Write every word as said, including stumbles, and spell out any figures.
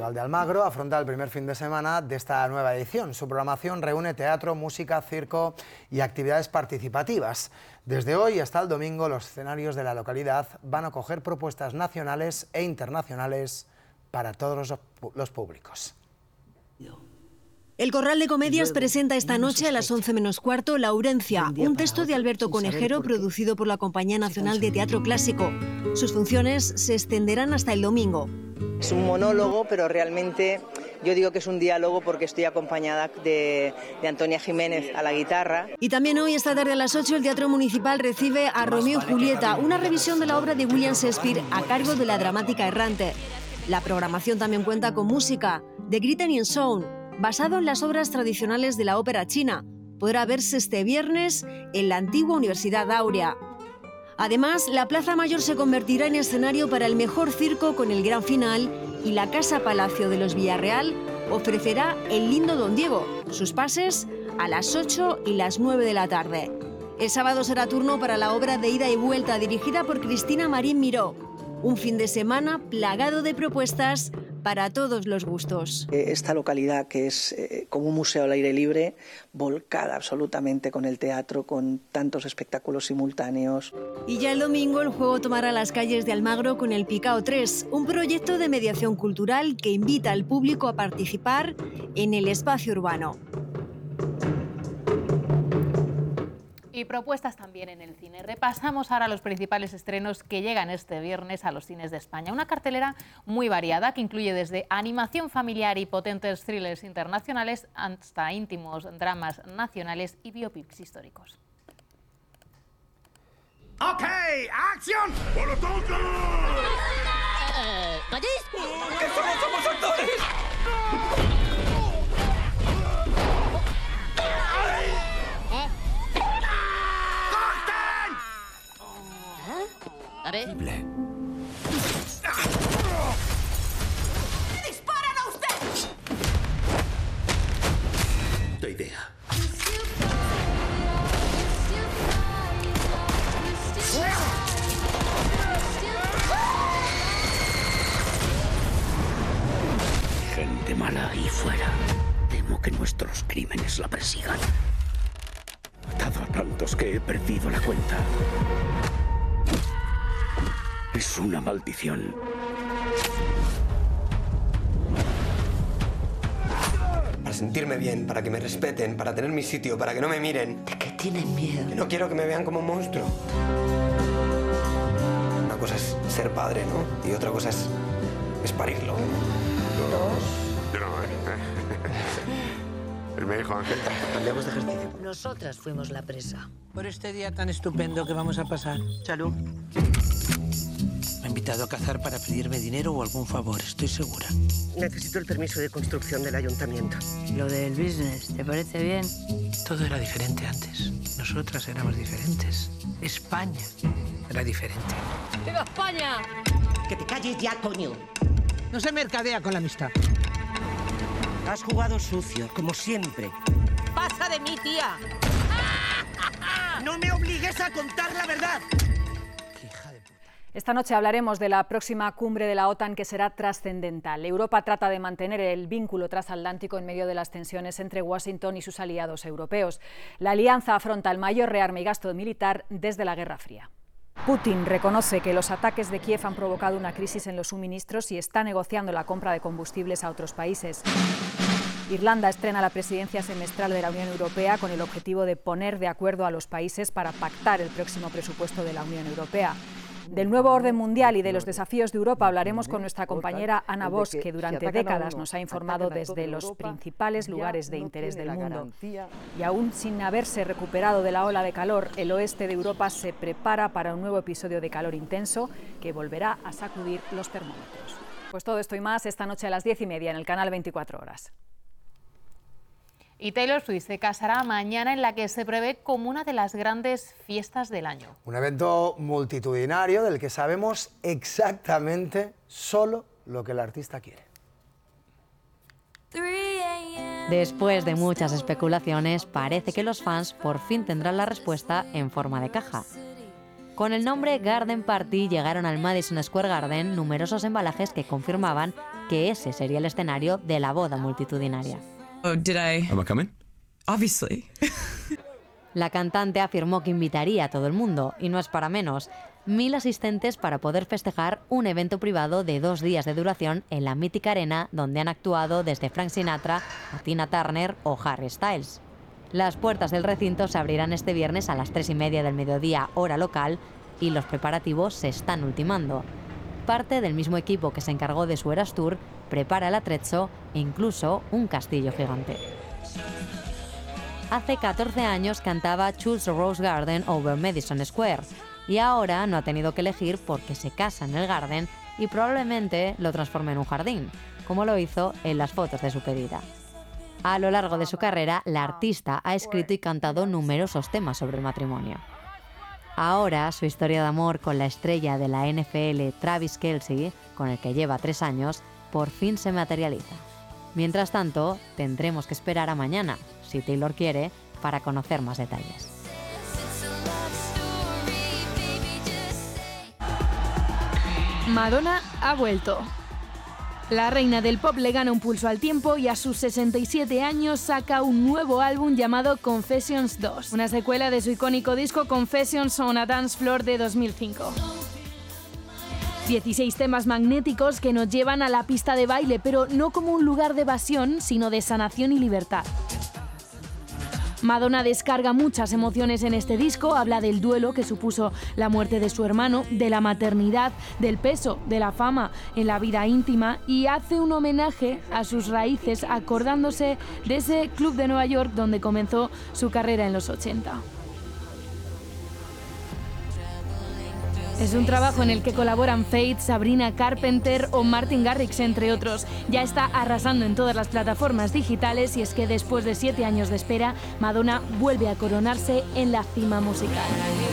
Festival de Almagro afronta el primer fin de semana de esta nueva edición. Su programación reúne teatro, música, circo y actividades participativas. Desde hoy hasta el domingo, los escenarios de la localidad van a acoger propuestas nacionales e internacionales para todos los, los públicos. El Corral de Comedias presenta esta noche a las once menos cuarto Laurencia, un texto de Alberto Conejero producido por la Compañía Nacional de Teatro Clásico. Sus funciones se extenderán hasta el domingo. Es un monólogo, pero realmente yo digo que es un diálogo porque estoy acompañada de, de Antonia Jiménez a la guitarra. Y también hoy, esta tarde a las ocho, el Teatro Municipal recibe a Romeo y Julieta, una revisión de la obra de William Shakespeare a cargo de la Dramática Errante. La programación también cuenta con música de Gritty Sound, basado en las obras tradicionales de la ópera china. Podrá verse este viernes en la antigua Universidad Áurea. Además, la Plaza Mayor se convertirá en escenario para el mejor circo con el gran final y la Casa Palacio de los Villarreal ofrecerá El lindo Don Diego. Sus pases a las ocho y las nueve de la tarde. El sábado será turno para la obra de Ida y Vuelta, dirigida por Cristina Marín Miró. Un fin de semana plagado de propuestas para todos los gustos. Esta localidad, que es eh, como un museo al aire libre, volcada absolutamente con el teatro, con tantos espectáculos simultáneos. Y ya el domingo el juego tomará las calles de Almagro con el Picao tres, un proyecto de mediación cultural que invita al público a participar en el espacio urbano. Y propuestas también en el cine. Repasamos ahora los principales estrenos que llegan este viernes a los cines de España. Una cartelera muy variada que incluye desde animación familiar y potentes thrillers internacionales hasta íntimos dramas nacionales y biopics históricos. ¡Ok! ¡Acción! ¡Molotov! Eh, ¿Callis? ¡Que somos, somos actores! ¿Haré? ¡Disparen a usted! Tu idea. Gente mala ahí fuera. Temo que nuestros crímenes la persigan. He matado a tantos que he perdido la cuenta. Es una maldición. Para sentirme bien, para que me respeten, para tener mi sitio, para que no me miren. ¿De qué tienen miedo? Que no quiero que me vean como un monstruo. Una cosa es ser padre, ¿no? Y otra cosa es, es parirlo. Yo no, ¿eh? Él me dijo, Ángel, cambiamos de ejercicio. Nosotras fuimos la presa. Por este día tan estupendo que vamos a pasar. Salud. Me ha invitado a cazar para pedirme dinero o algún favor, estoy segura. Necesito el permiso de construcción del ayuntamiento. Lo del business, ¿te parece bien? Todo era diferente antes. Nosotras éramos diferentes. España era diferente. ¡Viva España! Que te calles ya, coño. No se mercadea con la amistad. Has jugado sucio, como siempre. ¡Pasa de mí, tía! ¡No me obligues a contar la verdad! Esta noche hablaremos de la próxima cumbre de la OTAN, que será trascendental. Europa trata de mantener el vínculo transatlántico en medio de las tensiones entre Washington y sus aliados europeos. La alianza afronta el mayor rearme y gasto militar desde la Guerra Fría. Putin reconoce que los ataques de Kiev han provocado una crisis en los suministros y está negociando la compra de combustibles a otros países. Irlanda estrena la presidencia semestral de la Unión Europea con el objetivo de poner de acuerdo a los países para pactar el próximo presupuesto de la Unión Europea. Del nuevo orden mundial y de los desafíos de Europa hablaremos con nuestra compañera Ana Bosch, que durante décadas nos ha informado desde los principales lugares de interés del mundo. Y aún sin haberse recuperado de la ola de calor, el oeste de Europa se prepara para un nuevo episodio de calor intenso que volverá a sacudir los termómetros. Pues todo esto y más esta noche a las diez y media en el canal veinticuatro horas. Y Taylor Swift se casará mañana, en la que se prevé como una de las grandes fiestas del año. Un evento multitudinario del que sabemos exactamente solo lo que el artista quiere. Después de muchas especulaciones, parece que los fans por fin tendrán la respuesta en forma de caja. Con el nombre Garden Party llegaron al Madison Square Garden numerosos embalajes que confirmaban que ese sería el escenario de la boda multitudinaria. Oh, did I? Am I coming? Obviously. La cantante afirmó que invitaría a todo el mundo, y no es para menos. Mil asistentes para poder festejar un evento privado de dos días de duración en la mítica arena donde han actuado desde Frank Sinatra a Tina Turner o Harry Styles. Las puertas del recinto se abrirán este viernes a las tres y media del mediodía, hora local, y los preparativos se están ultimando. Parte del mismo equipo que se encargó de su Eras Tour prepara el atrecho e incluso un castillo gigante. Hace catorce años cantaba Choose the Rose Garden over Madison Square y ahora no ha tenido que elegir porque se casa en el Garden y probablemente lo transforme en un jardín, como lo hizo en las fotos de su pedida. A lo largo de su carrera, la artista ha escrito y cantado numerosos temas sobre el matrimonio. Ahora, su historia de amor con la estrella de la N F L, Travis Kelce, con el que lleva tres años, por fin se materializa. Mientras tanto, tendremos que esperar a mañana, si Taylor quiere, para conocer más detalles. Madonna ha vuelto. La reina del pop le gana un pulso al tiempo y a sus sesenta y siete años saca un nuevo álbum llamado Confessions dos, una secuela de su icónico disco Confessions on a Dance Floor de dos mil cinco. dieciséis temas magnéticos que nos llevan a la pista de baile, pero no como un lugar de evasión, sino de sanación y libertad. Madonna descarga muchas emociones en este disco, habla del duelo que supuso la muerte de su hermano, de la maternidad, del peso, de la fama en la vida íntima y hace un homenaje a sus raíces acordándose de ese club de Nueva York donde comenzó su carrera en los ochenta. Es un trabajo en el que colaboran Faith, Sabrina Carpenter o Martin Garrix, entre otros. Ya está arrasando en todas las plataformas digitales y es que después de siete años de espera, Madonna vuelve a coronarse en la cima musical.